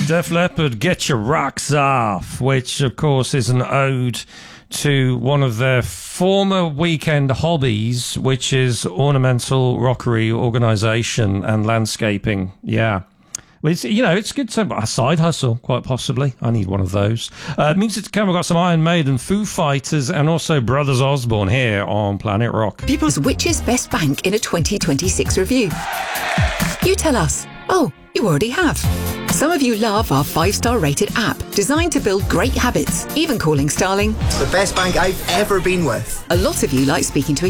Def Leppard, Get Your Rocks Off, which, of course, is an ode to one of their former weekend hobbies, which is ornamental rockery organisation and landscaping. Yeah. Well, it's good to a side hustle, quite possibly. I need one of those. Music to come, we've got some Iron Maiden, Foo Fighters, and also Brothers Osborne here on Planet Rock. People's which is best bank in a 2026 review? You tell us. Oh, you already have. Some of you love our 5-star rated app, designed to build great habits, even calling Starling the best bank I've ever been with. A lot of you like speaking to a